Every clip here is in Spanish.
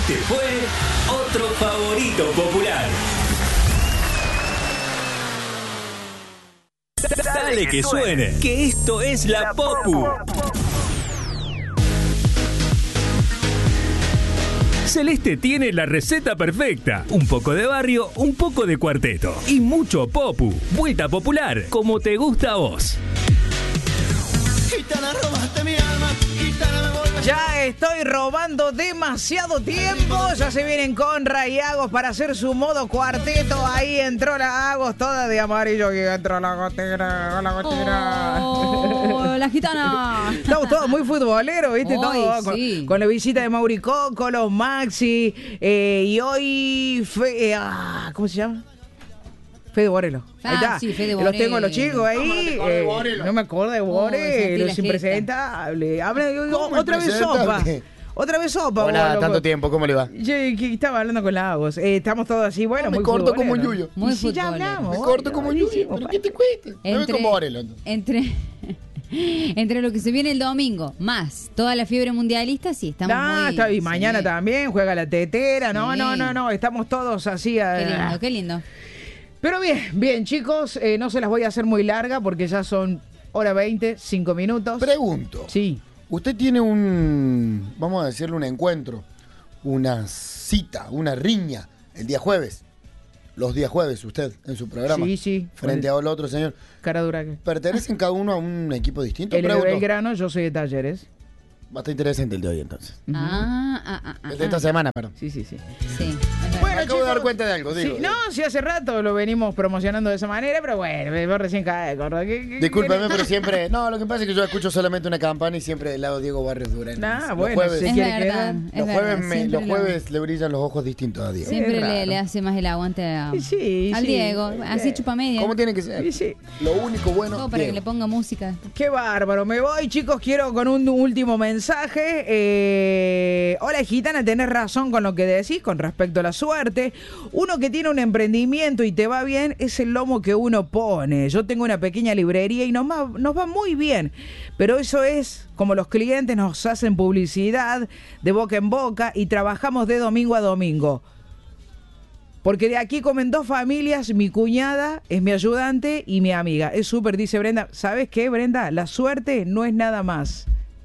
Este fue otro favorito popular. Dale que suene, que esto es la Popu. Celeste tiene la receta perfecta. Un poco de barrio, un poco de cuarteto y mucho popu. Vuelta popular, como te gusta a vos. Gitana, robaste mi alma, gitana, me vuelves. Ya estoy robando demasiado tiempo. Ya se vienen Conra y Agos para hacer su modo cuarteto. Ahí entró la Agos toda de amarillo y entró la gotera. ¡Oh, la gitana! Estamos todos muy futboleros, ¿viste? Hoy, Todos sí. con la visita de Mauri Coco, los Maxi. Y hoy... ¿cómo se llama? Fede Borelo. Ahí está. Sí, Fede Los Borelo. tengo a los chicos ahí. No me acuerdo de Borelo, esa los impresentables. ¿Cómo Otra vez sopa. impresentable? Otra vez sopa. Hola, vos, loco. tanto tiempo, ¿cómo le va? Yo que estaba hablando con la Agos. Estamos todos así, bueno, Me muy corto como futboleros. Yuyo. Muy Y sí, ya futbolero. hablamos. Me vos, corto como Yuyo. buenísimo, ¿Pero pa. qué te cuesta? No es como Borelo. Entre lo que se viene el domingo, más toda la fiebre mundialista, sí, estamos muy... Está, y sí. mañana también juega la tetera. No, Sí. no, estamos todos así. Qué lindo, qué lindo. Pero bien, chicos, no se las voy a hacer muy larga porque ya son hora 20, 5 minutos. Pregunto. Sí. Usted tiene vamos a decirle un encuentro, una cita, una riña, el día jueves. Los días jueves, usted, en su programa. Sí. Frente a otro señor. Cara dura. ¿Pertenecen cada uno a un equipo distinto? Él es de Pregunto. Belgrano, yo soy de Talleres. Bastante interesante el de hoy, entonces. El de esta Ah. semana, perdón. Sí. Sí, es Bueno, verdad. Me acabo de chicos, dar cuenta de algo, digo. Sí, no, sí, hace rato lo venimos promocionando de esa manera, pero bueno, vos recién caes, gordo. Discúlpeme, pero siempre... No, lo que pasa es que yo escucho solamente una campana y siempre del lado Diego Barrios Durán. Nah, Los bueno, jueves, se Es quiere verdad, quedar. es los verdad, jueves, siempre los lo- jueves le brillan los ojos distintos a Diego. Siempre Es raro. le hace más el aguante Sí, al Diego, así chupa media. ¿Cómo tiene que ser? Sí. Lo único bueno, Todo para que Diego. le ponga música. Qué bárbaro, me voy, chicos, quiero con un último mensaje. Hola, gitana, tenés razón con lo que decís con respecto a la suerte. Uno que tiene un emprendimiento y te va bien es el lomo que uno pone. Yo tengo una pequeña librería y nos va muy bien, pero eso es como los clientes nos hacen publicidad de boca en boca y trabajamos de domingo a domingo. Porque de aquí comen 2 familias, mi cuñada es mi ayudante y mi amiga. Es súper, dice Brenda. ¿Sabes qué, Brenda? La suerte no es nada más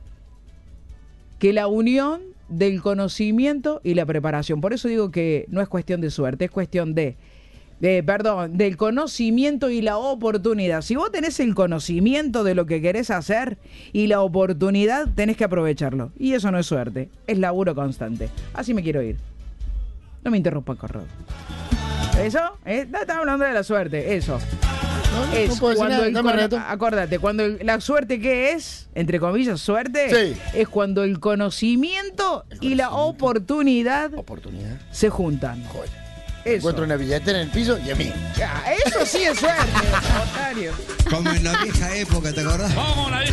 que la unión del conocimiento y la preparación. Por eso digo que no es cuestión de suerte, es cuestión del conocimiento y la oportunidad. Si vos tenés el conocimiento de lo que querés hacer y la oportunidad, tenés que aprovecharlo. Y eso no es suerte, es laburo constante. Así me quiero ir. No me interrumpan, Corrado. ¿Eso? Estaba hablando de la suerte, eso. No Es puedo decir cuando nada, el dame cono- reto. acordate, cuando la suerte, ¿qué es? Entre comillas, suerte. Sí. Es cuando el conocimiento y la oportunidad Oportunidad. se juntan. Joder. Eso. Encuentro una billetera en el piso y a mí. Eso sí es suerte, Otario. Como en la vieja época, ¿te acordás?